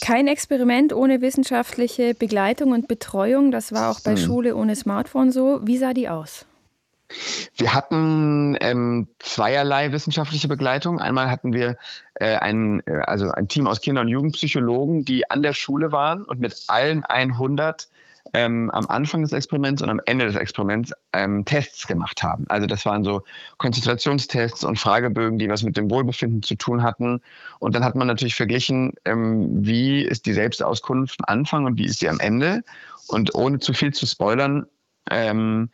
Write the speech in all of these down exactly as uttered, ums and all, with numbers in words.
Kein Experiment ohne wissenschaftliche Begleitung und Betreuung. Das war auch bei hm. Schule ohne Smartphone so. Wie sah die aus? Wir hatten ähm, zweierlei wissenschaftliche Begleitung. Einmal hatten wir äh, ein, also ein Team aus Kinder- und Jugendpsychologen, die an der Schule waren und mit allen hundert ähm, am Anfang des Experiments und am Ende des Experiments ähm, Tests gemacht haben. Also das waren so Konzentrationstests und Fragebögen, die was mit dem Wohlbefinden zu tun hatten. Und dann hat man natürlich verglichen, ähm, wie ist die Selbstauskunft am Anfang und wie ist sie am Ende. Und ohne zu viel zu spoilern, ähm,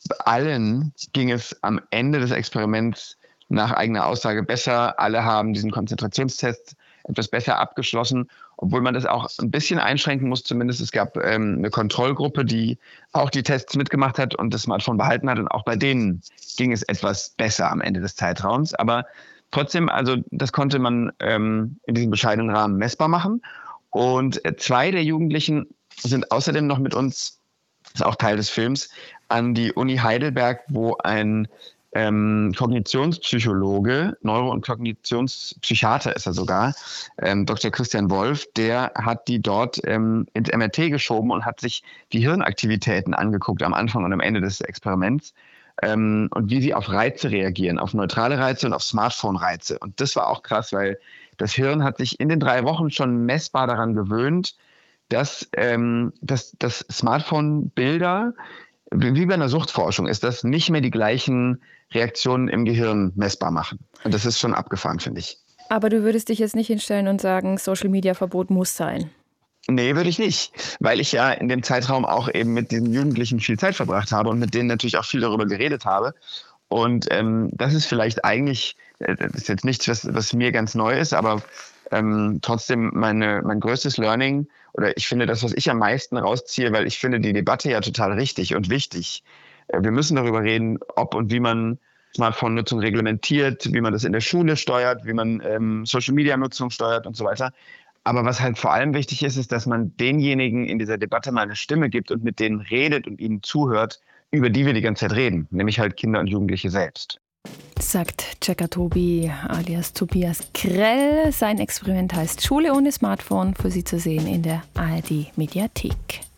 allen ging es am Ende des Experiments nach eigener Aussage besser. Alle haben diesen Konzentrationstest etwas besser abgeschlossen, obwohl man das auch ein bisschen einschränken muss. Zumindest es gab ähm, eine Kontrollgruppe, die auch die Tests mitgemacht hat und das Smartphone behalten hat. Und auch bei denen ging es etwas besser am Ende des Zeitraums. Aber trotzdem, also das konnte man ähm, in diesem bescheidenen Rahmen messbar machen. Und zwei der Jugendlichen sind außerdem noch mit uns, das ist auch Teil des Films, an die Uni Heidelberg, wo ein ähm, Kognitionspsychologe, Neuro- und Kognitionspsychiater ist er sogar, ähm, Doktor Christian Wolf, der hat die dort ähm, ins M R T geschoben und hat sich die Hirnaktivitäten angeguckt am Anfang und am Ende des Experiments ähm, und wie sie auf Reize reagieren, auf neutrale Reize und auf Smartphone-Reize. Und das war auch krass, weil das Hirn hat sich in den drei Wochen schon messbar daran gewöhnt, dass, ähm, dass, dass Smartphone-Bilder, wie bei einer Suchtforschung, ist das nicht mehr die gleichen Reaktionen im Gehirn messbar machen. Und das ist schon abgefahren, finde ich. Aber du würdest dich jetzt nicht hinstellen und sagen, Social-Media-Verbot muss sein? Nee, würde ich nicht, weil ich ja in dem Zeitraum auch eben mit diesen Jugendlichen viel Zeit verbracht habe und mit denen natürlich auch viel darüber geredet habe. Und ähm, das ist vielleicht eigentlich, das ist jetzt nichts, was, was mir ganz neu ist, aber ähm, trotzdem meine, mein größtes Learning, oder ich finde das, was ich am meisten rausziehe, weil ich finde die Debatte ja total richtig und wichtig. Äh, wir müssen darüber reden, ob und wie man Smartphone-Nutzung reglementiert, wie man das in der Schule steuert, wie man ähm, Social-Media-Nutzung steuert und so weiter. Aber was halt vor allem wichtig ist, ist, dass man denjenigen in dieser Debatte mal eine Stimme gibt und mit denen redet und ihnen zuhört, über die wir die ganze Zeit reden, nämlich halt Kinder und Jugendliche selbst. Sagt Checker Tobi alias Tobias Krell. Sein Experiment heißt Schule ohne Smartphone, für Sie zu sehen in der A R D Mediathek.